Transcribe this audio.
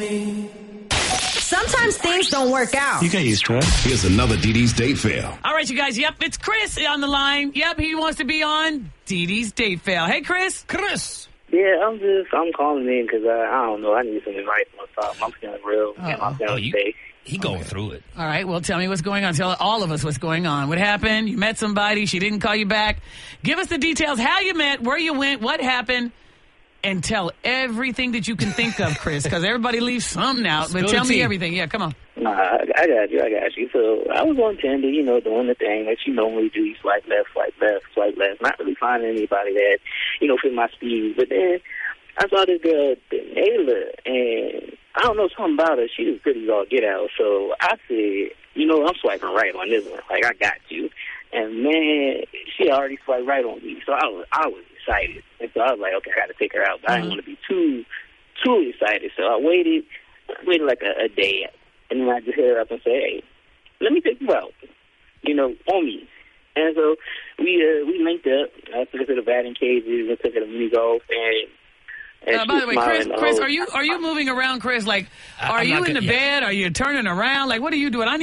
Sometimes things don't work out. You get used to it. Here's another Dee Dee's Date Fail. All right, you guys. Yep, it's Chris on the line. Yep, he wants to be on Dee Dee's Date Fail. Hey, Chris. Chris. Yeah, I'm calling in because I don't know. I need some advice on something. I'm feeling real. I'm feeling safe. He going through it. All right, well, tell me what's going on. Tell all of us what's going on. What happened? You met somebody. She didn't call you back. Give us the details. How you met, where you went, what happened. And tell everything that you can think of, Chris, because everybody leaves something out. But tell me everything. Yeah, come on. Nah, I got you. So I was on Tinder, doing the thing that you normally do. You swipe left, swipe left, swipe left. Not really finding anybody that, fit my speed. But then I saw this girl, Nayla, and I don't know, something about her. She was pretty all get out. So I said, I'm swiping right on this one. Like, I got you. And, man, she already swiped right on me. So I was excited. And so I was like, okay, I got to take her out. But I didn't want to be too excited. So I waited like a day. And then I just hit her up and say, hey, let me take you out, on me. And so we linked up. I took her to the batting cages and took her to mini golf. And by the way, Chris, are you moving around, Chris? Like, are you in the bed? Are you turning around? Like, what are you doing?